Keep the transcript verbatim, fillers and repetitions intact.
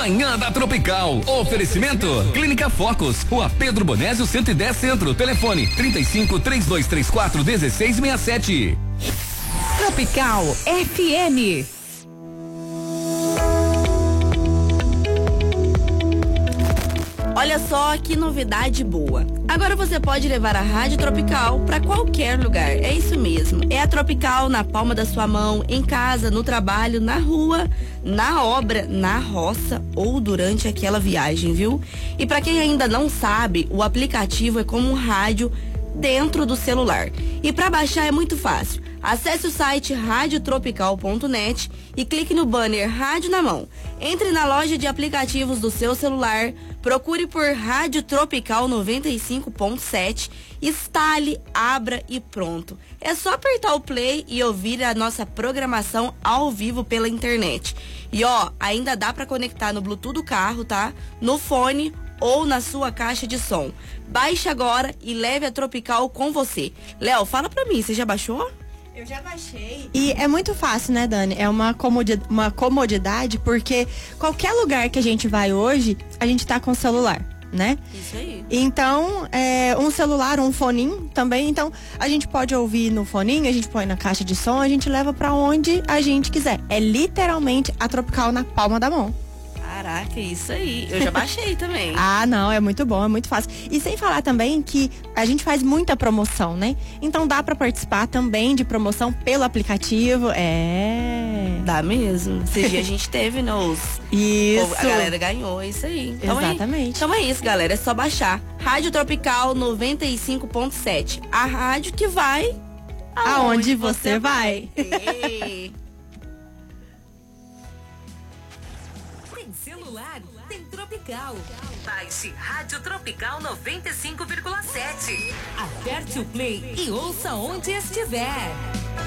Manhã da Tropical. Oferecimento Clínica Focus, Rua Pedro Bonésio cento e dez Centro. Telefone trinta e cinco, três dois três quatro, dezesseis sessenta e sete. Tropical F M. Olha só que novidade boa. Agora você pode levar a Rádio Tropical para qualquer lugar. É isso mesmo. É a Tropical na palma da sua mão, em casa, no trabalho, na rua, na obra, na roça ou durante aquela viagem, viu? E para quem ainda não sabe, o aplicativo é como um rádio dentro do celular. E para baixar é muito fácil. Acesse o site rádio tropical ponto net e clique no banner Rádio na Mão. Entre na loja de aplicativos do seu celular, procure por Rádio Tropical noventa e cinco ponto sete, instale, abra e pronto. É só apertar o play e ouvir a nossa programação ao vivo pela internet. E ó, ainda dá para conectar no Bluetooth do carro, tá? No fone ou na sua caixa de som. Baixe agora e leve a Tropical com você. Léo, fala pra mim, você já baixou? Eu já baixei. E é muito fácil, né, Dani? É uma comodidade, uma comodidade, porque qualquer lugar que a gente vai hoje, a gente tá com o celular, né? Isso aí. Então, é, um celular, um foninho também. Então, a gente pode ouvir no foninho, a gente põe na caixa de som, a gente leva pra onde a gente quiser. É literalmente a Tropical na palma da mão. Caraca, isso aí. Eu já baixei também. Ah, não, é muito bom, é muito fácil. E sem falar também que a gente faz muita promoção, né? Então dá pra participar também de promoção pelo aplicativo. É. Dá mesmo. Esse dia a gente teve nos. Isso. A galera ganhou, é isso aí. Então Exatamente. É, então é isso, galera. É só baixar. Rádio Tropical noventa e cinco ponto sete. A rádio que vai aonde, aonde você vai. vai. Celular tem Tropical. Baixe Rádio Tropical noventa e cinco vírgula sete. Aperte o play e ouça onde estiver.